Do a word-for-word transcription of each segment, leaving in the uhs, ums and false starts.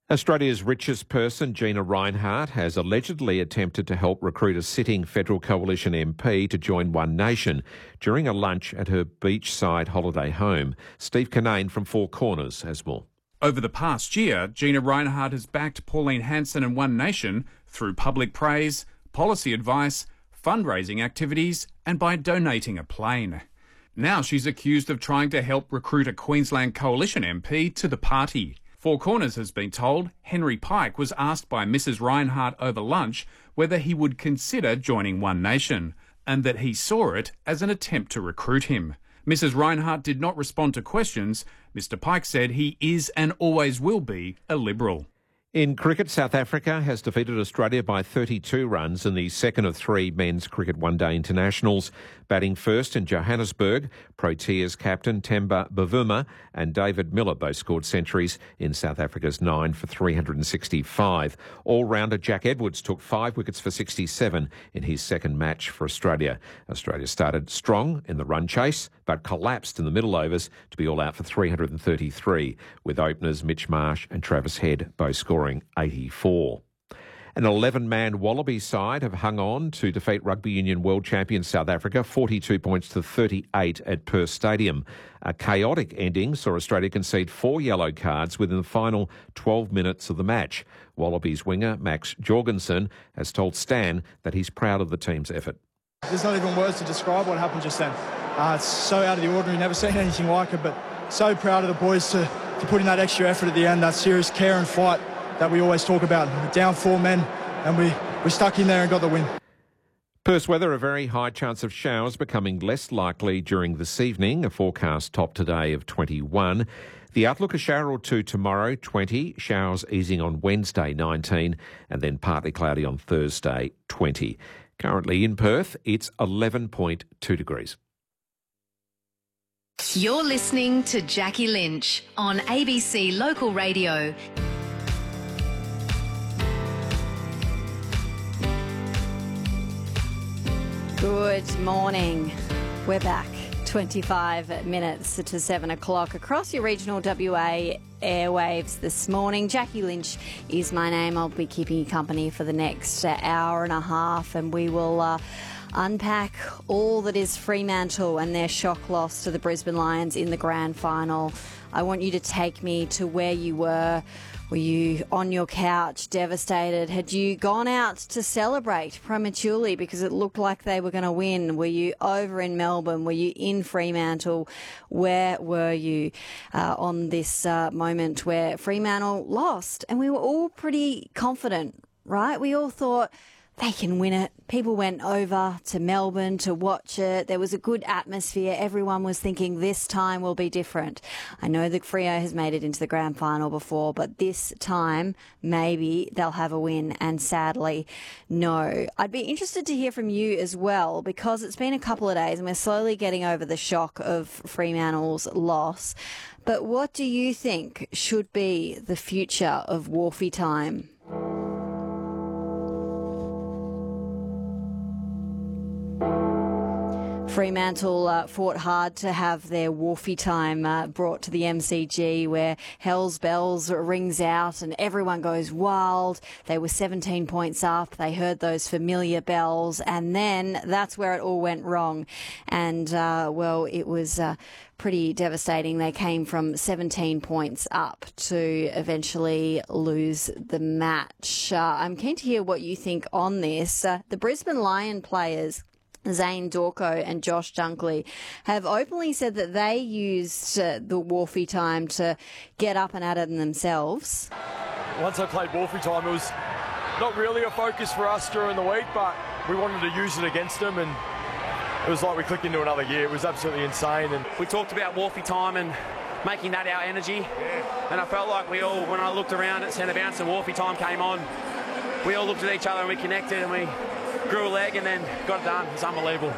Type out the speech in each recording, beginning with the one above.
Australia's richest person, Gina Rinehart, has allegedly attempted to help recruit a sitting federal coalition M P to join One Nation during a lunch at her beachside holiday home. Steve Kinane from Four Corners has more. Over the past year, Gina Rinehart has backed Pauline Hanson and One Nation through public praise, policy advice, fundraising activities and by donating a plane. Now she's accused of trying to help recruit a Queensland coalition M P to the party. Four Corners has been told Henry Pike was asked by Missus Rinehart over lunch whether he would consider joining One Nation, and that he saw it as an attempt to recruit him. Missus Rinehart did not respond to questions. Mister Pike said he is and always will be a Liberal. In cricket, South Africa has defeated Australia by thirty-two runs in the second of three men's cricket one-day internationals. Batting first in Johannesburg, Proteas captain Temba Bavuma and David Miller both scored centuries in South Africa's nine for three hundred sixty-five. All-rounder Jack Edwards took five wickets for sixty-seven in his second match for Australia. Australia started strong in the run chase, but collapsed in the middle overs to be all out for three hundred thirty-three, with openers Mitch Marsh and Travis Head both scoring eighty-four. An eleven-man Wallaby side have hung on to defeat Rugby Union World Champion South Africa forty-two points to thirty-eight at Perth Stadium. A chaotic ending saw Australia concede four yellow cards within the final twelve minutes of the match. Wallabies winger Max Jorgensen has told Stan that he's proud of the team's effort. There's not even words to describe what happened just then. Uh, it's so out of the ordinary, never seen anything like it, but so proud of the boys to, to put in that extra effort at the end, that serious care and fight that we always talk about. Down four men, and we, we stuck in there and got the win. Perth's weather, a very high chance of showers becoming less likely during this evening. A forecast top today of twenty-one. The outlook, a shower or two tomorrow, twenty. Showers easing on Wednesday, nineteen. And then partly cloudy on Thursday, twenty. Currently in Perth, it's eleven point two degrees. You're listening to Jackie Lynch on A B C Local Radio. Good morning. We're back. twenty-five minutes to seven o'clock across your regional W A airwaves this morning. Jackie Lynch is my name. I'll be keeping you company for the next hour and a half, and we will uh, unpack all that is Fremantle and their shock loss to the Brisbane Lions in the grand final. I want you to take me to where you were. Were you on your couch, devastated? Had you gone out to celebrate prematurely because it looked like they were going to win? Were you over in Melbourne? Were you in Fremantle? Where were you uh, on this uh, moment where Fremantle lost? And we were all pretty confident, right? We all thought they can win it. People went over to Melbourne to watch it. There was a good atmosphere. Everyone was thinking this time will be different. I know that Freo has made it into the grand final before, but this time maybe they'll have a win, and sadly, no. I'd be interested to hear from you as well, because it's been a couple of days and we're slowly getting over the shock of Fremantle's loss. But what do you think should be the future of Wharfie time? Fremantle uh, fought hard to have their Wharfie time uh, brought to the M C G, where Hell's Bells rings out and everyone goes wild. They were seventeen points up. They heard those familiar bells, and then that's where it all went wrong. And, uh, well, it was uh, pretty devastating. They came from seventeen points up to eventually lose the match. Uh, I'm keen to hear what you think on this. Uh, the Brisbane Lion players, Zane Dorco and Josh Dunkley, have openly said that they used uh, the Wharfie time to get up and at it themselves. Once I played Wharfie time, it was not really a focus for us during the week, but we wanted to use it against them, and it was like we clicked into another gear. It was absolutely insane. And we talked about Wharfie time and making that our energy, yeah. And I felt like we all, when I looked around at centre bounce and Wharfie time came on, we all looked at each other and we connected and we grew a leg and then got it done. It's unbelievable.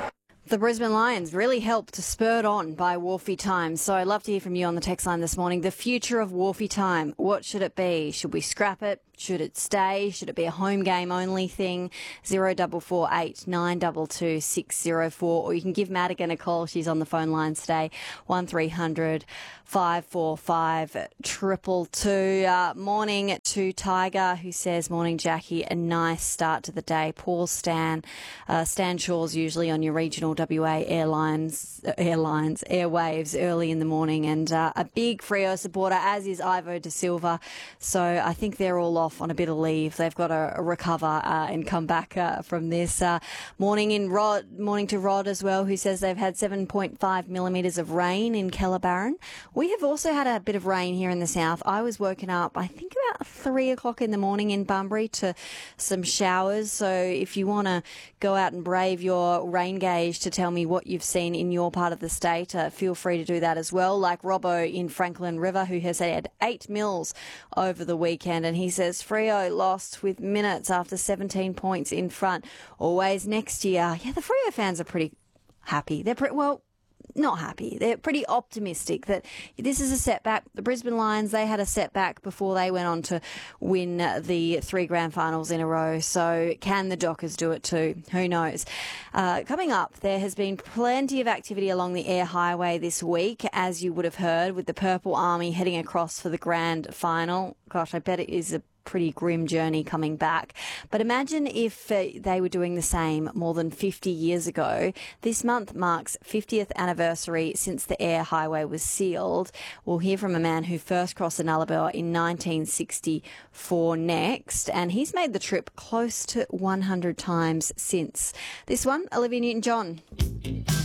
The Brisbane Lions really helped spurred on by Wharfie Time. So I'd love to hear from you on the text line this morning. The future of Wharfie Time, what should it be? Should we scrap it? Should it stay? Should it be a home game only thing? Zero double four eight nine double two six zero four, or you can give Madigan a call. She's on the phone lines today. One three hundred five four five triple two. Uh, morning to Tiger, who says, "Morning, Jackie. A nice start to the day." Paul Stan, uh, Stan Shaw's usually on your regional W A airlines, uh, airlines airwaves early in the morning, and uh, a big Freo supporter, as is Ivo De Silva. So I think they're all off on a bit of leave. They've got to recover uh, and come back uh, from this. Uh, morning in Rod, morning to Rod as well, who says they've had seven point five millimetres of rain in Kellabarron. We have also had a bit of rain here in the south. I was woken up, I think about three o'clock in the morning in Bunbury to some showers. So if you want to go out and brave your rain gauge to tell me what you've seen in your part of the state, uh, feel free to do that as well. Like Robbo in Franklin River, who has had eight mils over the weekend, and he says Freo lost with minutes after seventeen points in front. Always next year. Yeah, the Freo fans are pretty happy. They're pretty, well, not happy. They're pretty optimistic that this is a setback. The Brisbane Lions, they had a setback before they went on to win the three grand finals in a row. So can the Dockers do it too? Who knows? Uh, coming up, there has been plenty of activity along the Air Highway this week, as you would have heard, with the Purple Army heading across for the grand final. Gosh, I bet it is a pretty grim journey coming back. But imagine if uh, they were doing the same more than fifty years ago. This month marks fiftieth anniversary since the Air Highway was sealed. We'll hear from a man who first crossed the Nullarbor in nineteen sixty-four next, and he's made the trip close to one hundred times since. This one, Olivia Newton-John.